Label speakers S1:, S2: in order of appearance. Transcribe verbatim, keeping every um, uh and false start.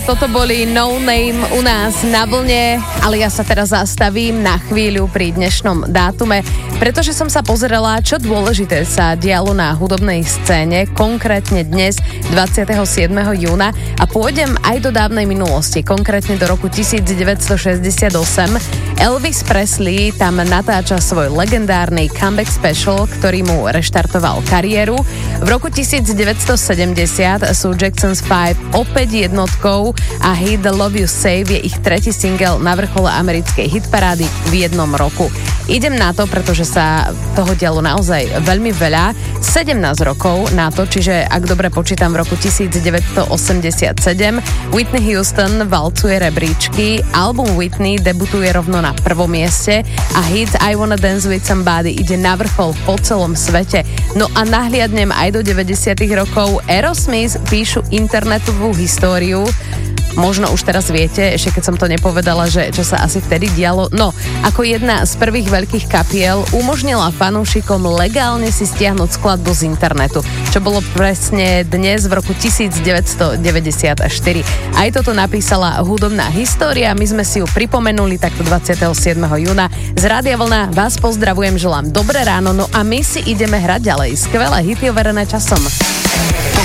S1: Toto boli No Name u nás na vlne, ale ja sa teraz zastavím na chvíľu pri dnešnom dátume, pretože som sa pozerala, čo dôležité sa dialo na hudobnej scéne, konkrétne dnes, dvadsiateho siedmeho júna, a pôjdem aj do dávnej minulosti, konkrétne do roku devätnásťstošesťdesiatosem. Elvis Presley tam natáča svoj legendárny comeback special, ktorý mu reštartoval kariéru. V roku devätnásťstosedemdesiat sú Jackson's Five opäť jednotkou a hit The Love You Save je ich tretí single na vrchole americkej hitparády v jednom roku. Idem na to, pretože sa toho dialo naozaj veľmi veľa. sedemnásť rokov na to, čiže ak dobre počítam, v roku devätnásťstoosemdesiatsedem Whitney Houston valcuje rebríčky, album Whitney debutuje rovno na prvom mieste a hit I Wanna Dance With Somebody ide na vrchol po celom svete. No a nahliadnem aj do deväťdesiatych rokov. Aerosmith píšu internetovú históriu. Možno už teraz viete, ešte keď som to nepovedala, že čo sa asi vtedy dialo. No, ako jedna z prvých veľkých kapiel umožnila fanúšikom legálne si stiahnuť skladbu z internetu, čo bolo presne dnes v roku devätnásťstodeväťdesiatštyri. Aj toto napísala hudobná história, my sme si ju pripomenuli takto dvadsiateho siedmeho júna. Z Rádia Vlna vás pozdravujem, želám dobré ráno, no a my si ideme hrať ďalej. Skvelé hity overené časom.